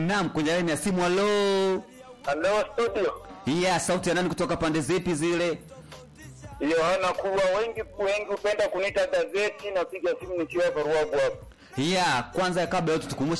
Naam, kwenye line ya simu. Hello. Hello studio. Yeah, sauti ya nani kutoka pande zipi zile? Yohana kuwa wengi upenda kuniita gazeti, napiga simu nikiwa Ruabu hapo. Yeah, kwanza kabla yote tukumbushe